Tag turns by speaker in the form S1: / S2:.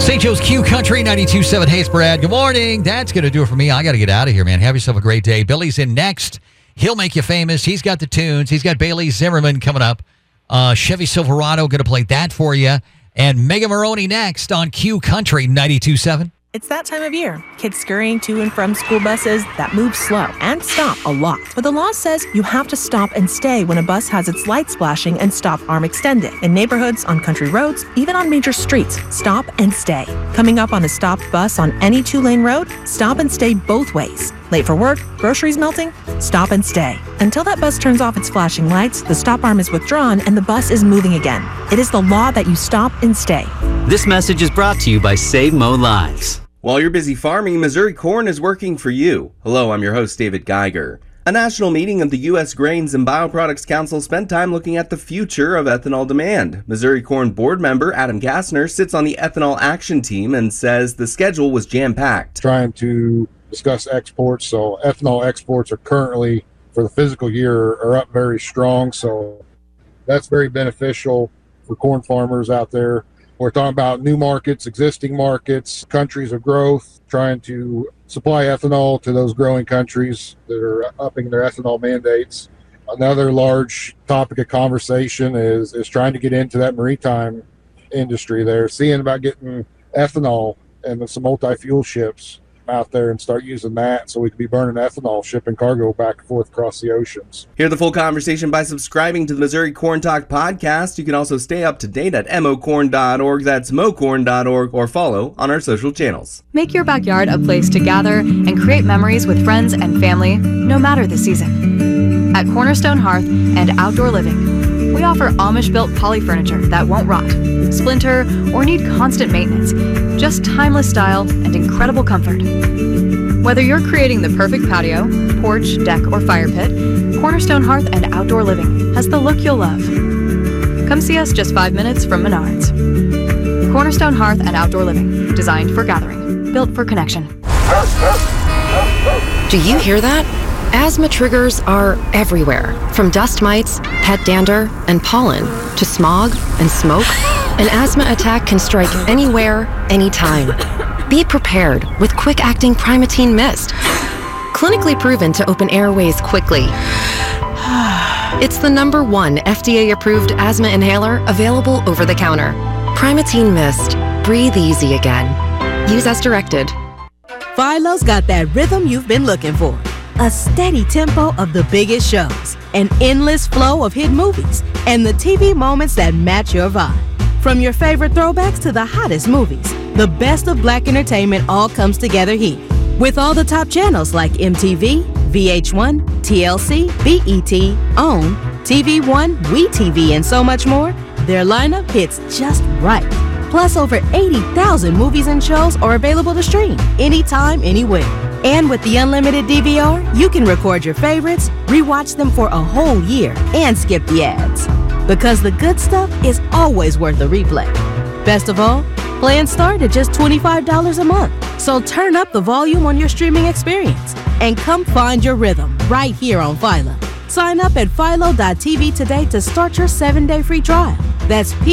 S1: St. Joe's Q Country 92.7. Hey, it's Brad. Good morning. That's going to do it for me. I got to get out of here, man. Have yourself a great day. Billy's in next. He'll make you famous. He's got the tunes. He's got Bailey Zimmerman coming up. Chevy Silverado going to play that for you. And Mega Maroney next on Q Country 92.7.
S2: It's that time of year. Kids scurrying to and from school buses that move slow and stop a lot. But the law says you have to stop and stay when a bus has its lights flashing and stop arm extended. In neighborhoods, on country roads, even on major streets, stop and stay. Coming up on a stopped bus on any two-lane road, stop and stay both ways. Late for work, groceries melting, stop and stay. Until that bus turns off its flashing lights, the stop arm is withdrawn and the bus is moving again. It is the law that you stop and stay.
S3: This message is brought to you by Save Mo Lives.
S4: While you're busy farming, Missouri Corn is working for you. Hello, I'm your host, David Geiger. A national meeting of the U.S. Grains and Bioproducts Council spent time looking at the future of ethanol demand. Missouri Corn board member Adam Gassner sits on the ethanol action team and says the schedule was jam-packed.
S5: Trying to discuss exports, so ethanol exports are currently, for the fiscal year, are up very strong, so that's very beneficial for corn farmers out there. We're talking about new markets, existing markets, countries of growth, trying to supply ethanol to those growing countries that are upping their ethanol mandates. Another large topic of conversation is trying to get into that maritime industry there, seeing about getting ethanol and some multi-fuel ships out there and start using that so we can be burning ethanol, shipping cargo back and forth across the oceans.
S4: Hear the full conversation by subscribing to the Missouri Corn Talk podcast. You can also stay up to date at mocorn.org, that's mocorn.org, or follow on our social channels.
S6: Make your backyard a place to gather and create memories with friends and family, no matter the season. At Cornerstone Hearth and Outdoor Living, we offer Amish-built poly furniture that won't rot, splinter, or need constant maintenance. Just timeless style and incredible comfort. Whether you're creating the perfect patio, porch, deck, or fire pit, Cornerstone Hearth and Outdoor Living has the look you'll love. Come see us just 5 minutes from Menards. Cornerstone Hearth and Outdoor Living, designed for gathering, built for connection.
S7: Do you hear that? Asthma triggers are everywhere, from dust mites, pet dander, and pollen, to smog and smoke. An asthma attack can strike anywhere, anytime. Be prepared with quick-acting Primatene Mist. Clinically proven to open airways quickly. It's the #1 FDA-approved asthma inhaler available over the counter. Primatene Mist. Breathe easy again. Use as directed.
S8: Philo's got that rhythm you've been looking for. A steady tempo of the biggest shows, an endless flow of hit movies, and the TV moments that match your vibe. From your favorite throwbacks to the hottest movies, the best of Black entertainment all comes together here. With all the top channels like MTV, VH1, TLC, BET, OWN, TV One, WeTV, and so much more, their lineup hits just right. Plus, over 80,000 movies and shows are available to stream anytime, anywhere. And with the unlimited DVR, you can record your favorites, rewatch them for a whole year, and skip the ads. Because the good stuff is always worth a replay. Best of all, plans start at just $25 a month. So turn up the volume on your streaming experience and come find your rhythm right here on Philo. Sign up at philo.tv today to start your 7-day free trial. That's